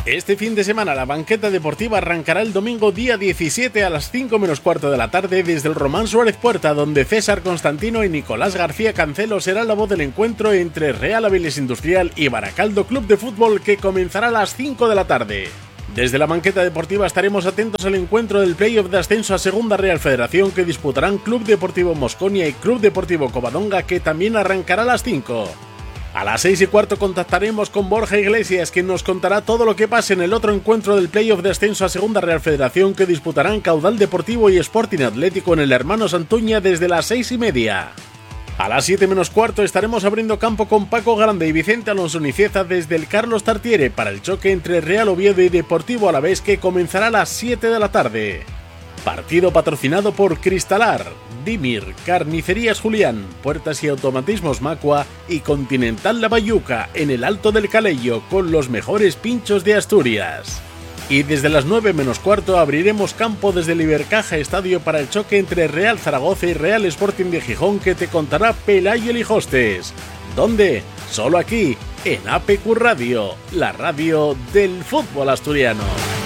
Este fin de semana la banqueta deportiva arrancará el domingo día 17 a las 5 menos cuarto de la tarde desde el Román Suárez Puerta, donde César Constantino y Nicolás García Cancelo será la voz del encuentro entre Real Avilés Industrial y Baracaldo Club de Fútbol, que comenzará a las 5 de la tarde. Desde la banqueta deportiva estaremos atentos al encuentro del playoff de ascenso a Segunda Real Federación que disputarán Club Deportivo Mosconia y Club Deportivo Covadonga, que también arrancará a las 5. A las 6:15 contactaremos con Borja Iglesias, quien nos contará todo lo que pase en el otro encuentro del playoff de ascenso a Segunda Real Federación que disputarán Caudal Deportivo y Sporting Atlético en el Hermano Santuña desde las 6:30. A las 7:15 estaremos abriendo campo con Paco Grande y Vicente Alonso Nicieza desde el Carlos Tartiere para el choque entre Real Oviedo y Deportivo Alavés, que comenzará a las 7 de la tarde. Partido patrocinado por Cristalar, Dimir, Carnicerías Julián, Puertas y Automatismos Macua y Continental La Bayuca en el Alto del Calello, con los mejores pinchos de Asturias. Y desde las 9:15 abriremos campo desde el Ibercaja Estadio para el choque entre Real Zaragoza y Real Sporting de Gijón, que te contará Pelayo Lijostes. ¿Dónde? Solo aquí, en APQ Radio, la radio del fútbol asturiano.